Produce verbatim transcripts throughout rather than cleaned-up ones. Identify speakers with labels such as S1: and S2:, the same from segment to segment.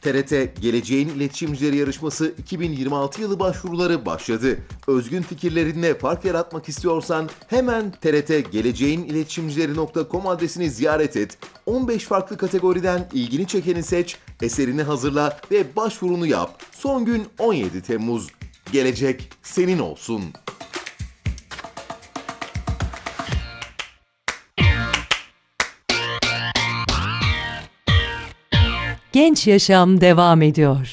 S1: T R T Geleceğin İletişimcileri Yarışması iki bin yirmi altı yılı başvuruları başladı. Özgün fikirlerinle fark yaratmak istiyorsan hemen T R T geleceğin iletişimcileri nokta com adresini ziyaret et. on beş farklı kategoriden ilgini çekeni seç, eserini hazırla ve başvurunu yap. Son gün on yedi Temmuz. Gelecek senin olsun.
S2: Genç Yaşam devam ediyor.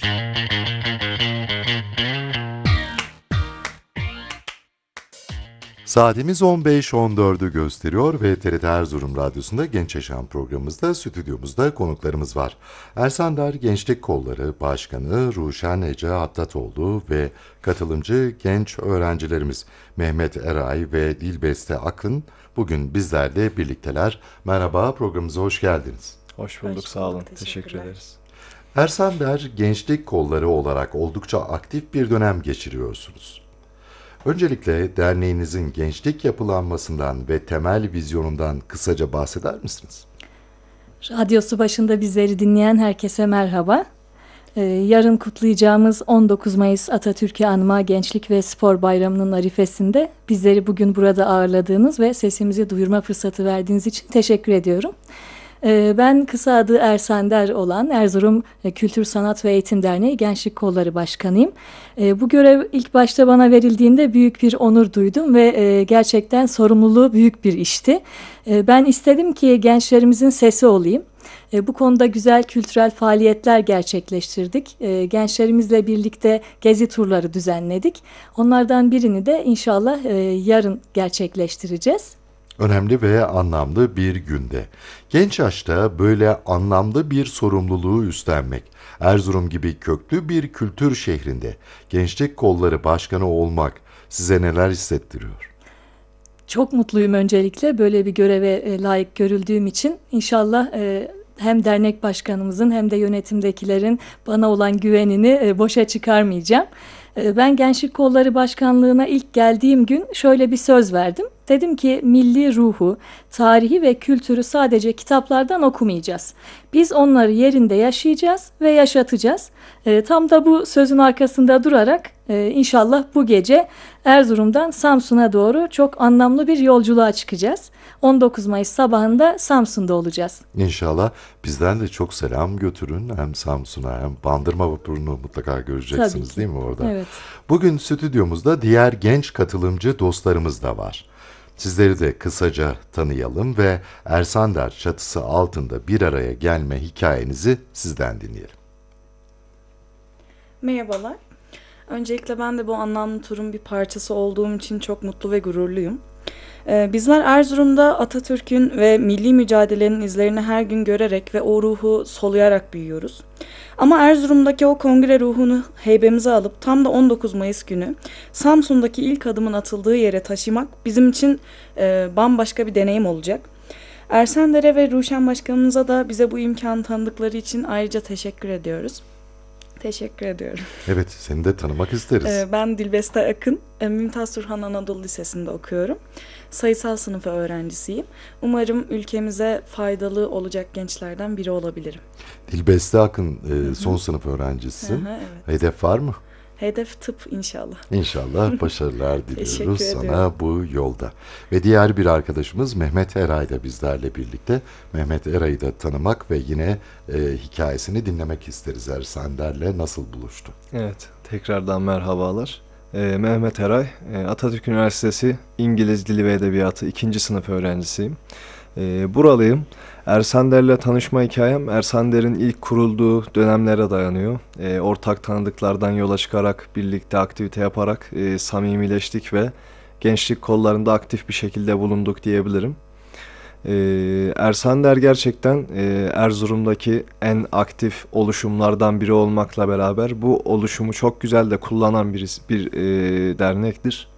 S3: Saatimiz on beş on dördü gösteriyor ve T R T Erzurum Radyosu'nda Genç Yaşam programımızda stüdyomuzda konuklarımız var. Ersander Gençlik Kolları Başkanı Ruşen Ece Hattatoğlu ve katılımcı genç öğrencilerimiz Mehmet Eray ve Dilbeste Akın bugün bizlerle birlikteler. Merhaba, programımıza hoş geldiniz.
S4: Hoş bulduk,
S5: Hoş
S4: sağ olun.
S5: bulduk,
S4: Teşekkür ederiz.
S3: Ersander Gençlik Kolları olarak oldukça aktif bir dönem geçiriyorsunuz. Öncelikle derneğinizin gençlik yapılanmasından ve temel vizyonundan kısaca bahseder misiniz?
S5: Radyosu başında bizleri dinleyen herkese merhaba. Ee, yarın kutlayacağımız on dokuz Mayıs Atatürk'ü Anma Gençlik ve Spor Bayramı'nın arifesinde bizleri bugün burada ağırladığınız ve sesimizi duyurma fırsatı verdiğiniz için teşekkür ediyorum. Ben kısa adı Ersander olan Erzurum Kültür Sanat ve Eğitim Derneği Gençlik Kolları Başkanıyım. Bu görev ilk başta bana verildiğinde büyük bir onur duydum ve gerçekten sorumluluğu büyük bir işti. Ben istedim ki gençlerimizin sesi olayım. Bu konuda güzel kültürel faaliyetler gerçekleştirdik. Gençlerimizle birlikte gezi turları düzenledik. Onlardan birini de inşallah yarın gerçekleştireceğiz.
S3: Önemli ve anlamlı bir günde. Genç yaşta böyle anlamlı bir sorumluluğu üstlenmek, Erzurum gibi köklü bir kültür şehrinde Gençlik Kolları Başkanı olmak size neler hissettiriyor?
S5: Çok mutluyum öncelikle böyle bir göreve layık görüldüğüm için. İnşallah hem dernek başkanımızın hem de yönetimdekilerin bana olan güvenini boşa çıkarmayacağım. Ben Gençlik Kolları Başkanlığı'na ilk geldiğim gün şöyle bir söz verdim. Dedim ki milli ruhu, tarihi ve kültürü sadece kitaplardan okumayacağız. Biz onları yerinde yaşayacağız ve yaşatacağız. E, tam da bu sözün arkasında durarak e, inşallah bu gece Erzurum'dan Samsun'a doğru çok anlamlı bir yolculuğa çıkacağız. on dokuz Mayıs sabahında Samsun'da olacağız.
S3: İnşallah bizden de çok selam götürün. Hem Samsun'a hem Bandırma Vapuru'nu mutlaka göreceksiniz değil mi orada?
S5: Evet.
S3: Bugün stüdyomuzda diğer genç katılımcı dostlarımız da var. Sizleri de kısaca tanıyalım ve Ersander çatısı altında bir araya gelme hikayenizi sizden dinleyelim.
S6: Merhabalar. Öncelikle ben de bu anlamlı turun bir parçası olduğum için çok mutlu ve gururluyum. Ee, bizler Erzurum'da Atatürk'ün ve milli mücadelenin izlerini her gün görerek ve o ruhu soluyarak büyüyoruz. Ama Erzurum'daki o kongre ruhunu heybemize alıp tam da on dokuz Mayıs günü Samsun'daki ilk adımın atıldığı yere taşımak bizim için e, bambaşka bir deneyim olacak. Ersender'e ve Ruşen Başkanımıza da bize bu imkanı tanıdıkları için ayrıca teşekkür ediyoruz. Teşekkür ediyorum.
S3: Evet, seni de tanımak isteriz.
S6: Ee, ben Dilbeste Akın, Mümtaz Turhan Anadolu Lisesi'nde okuyorum. Sayısal sınıfı öğrencisiyim. Umarım ülkemize faydalı olacak gençlerden biri olabilirim.
S3: Dilbeste Akın e, son sınıf öğrencisisin.
S6: Hı hı, evet.
S3: Hedef var mı?
S6: Hedef tıp inşallah.
S3: İnşallah başarılar diliyoruz
S6: Teşekkür
S3: sana
S6: ediyorum.
S3: bu yolda. Ve diğer bir arkadaşımız Mehmet Eray da bizlerle birlikte. Mehmet Eray'ı da tanımak ve yine e, hikayesini dinlemek isteriz. Ersander'le nasıl buluştu?
S4: Evet, tekrardan merhabalar. Ee, Mehmet Eray, Atatürk Üniversitesi İngiliz Dili ve Edebiyatı ikinci sınıf öğrencisiyim. Ee, buralıyım. Ersander'le tanışma hikayem Ersander'in ilk kurulduğu dönemlere dayanıyor. E, ortak tanıdıklardan yola çıkarak birlikte aktivite yaparak e, samimileştik ve gençlik kollarında aktif bir şekilde bulunduk diyebilirim. E, Ersander gerçekten e, Erzurum'daki en aktif oluşumlardan biri olmakla beraber bu oluşumu çok güzel de kullanan bir, bir e, dernektir.